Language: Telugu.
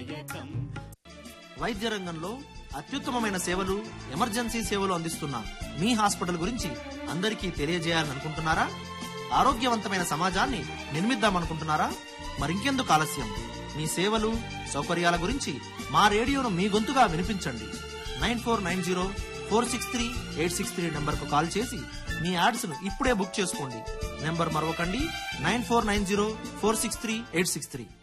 వైద్య రంగంలో అత్యుత్తమమైన సేవలు, ఎమర్జెన్సీ సేవలు అందిస్తున్న మీ హాస్పిటల్ గురించి అందరికీ తెలియజేయాలనుకుంటున్నారా? ఆరోగ్యవంతమైన సమాజాన్ని నిర్మిద్దామనుకుంటున్నారా? మరింకెందుకు ఆలస్యం? మీ సేవలు, సౌకర్యాల గురించి మా రేడియోను మీ గొంతుగా వినిపించండి. 9490463863 నంబర్కు కాల్ చేసి మీ యాడ్స్ ను ఇప్పుడే బుక్ చేసుకోండి. నెంబర్ మరొకండి, 9490463863.